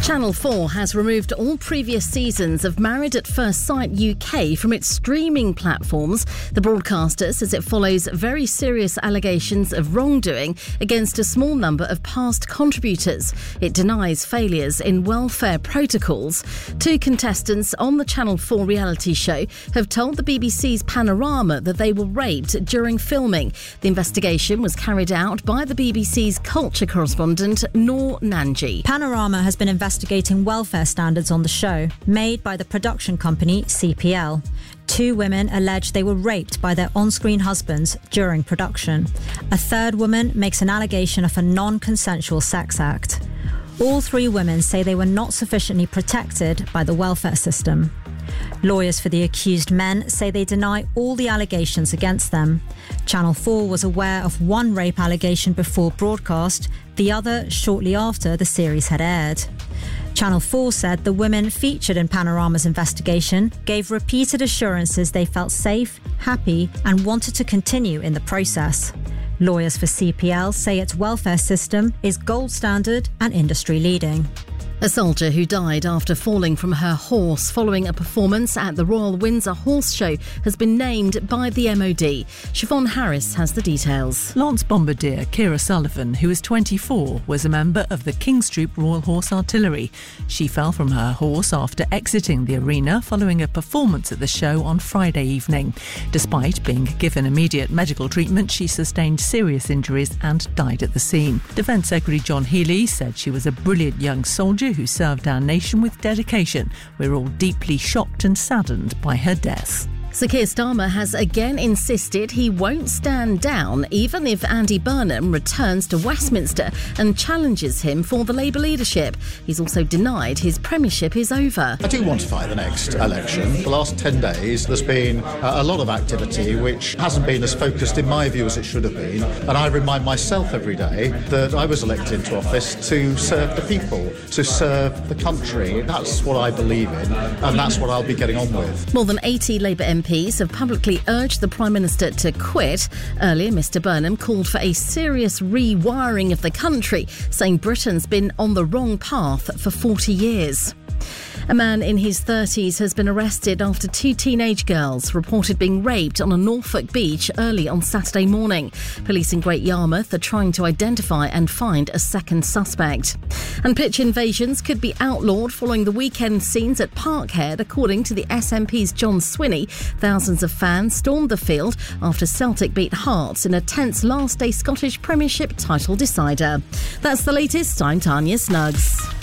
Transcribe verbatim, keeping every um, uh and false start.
Channel four has removed all previous seasons of Married at First Sight U K from its streaming platforms. The broadcaster says it follows very serious allegations of wrongdoing against a small number of past contributors. It denies failures in welfare protocols. Two contestants on the Channel four reality show have told the B B C's Panorama that they were raped during filming. The investigation was carried out by the B B C's culture correspondent Noor Nanji. Panorama has been investigating welfare standards on the show, made by the production company C P L. Two women allege they were raped by their on-screen husbands during production. A third woman makes an allegation of a non-consensual sex act. All three women say they were not sufficiently protected by the welfare system. Lawyers for the accused men say they deny all the allegations against them. Channel four was aware of one rape allegation before broadcast, the other shortly after the series had aired. Channel four said the women featured in Panorama's investigation gave repeated assurances they felt safe, happy, and wanted to continue in the process. Lawyers for C P L say its welfare system is gold standard and industry leading. A soldier who died after falling from her horse following a performance at the Royal Windsor Horse Show has been named by the M O D. Siobhan Harris has the details. Lance Bombardier Ciara Sullivan, who is twenty-four, was a member of the King's Troop Royal Horse Artillery. She fell from her horse after exiting the arena following a performance at the show on Friday evening. Despite being given immediate medical treatment, she sustained serious injuries and died at the scene. Defence Secretary John Healey said she was a brilliant young soldier who served our nation with dedication. We're all deeply shocked and saddened by her death. Sir Keir Starmer has again insisted he won't stand down even if Andy Burnham returns to Westminster and challenges him for the Labour leadership. He's also denied his premiership is over. I do want to fight the next election. The last ten days there's been a lot of activity which hasn't been as focused in my view as it should have been, and I remind myself every day that I was elected to office to serve the people, to serve the country. That's what I believe in, and that's what I'll be getting on with. More than eighty Labour M Ps have publicly urged the Prime Minister to quit. Earlier, Mr Burnham called for a serious rewiring of the country, saying Britain's been on the wrong path for forty years. A man in his thirties has been arrested after two teenage girls reported being raped on a Norfolk beach early on Saturday morning. Police in Great Yarmouth are trying to identify and find a second suspect. And pitch invasions could be outlawed following the weekend scenes at Parkhead, according to the S N P's John Swinney. Thousands of fans stormed the field after Celtic beat Hearts in a tense last-day Scottish Premiership title decider. That's the latest. I'm Tanya Snuggs.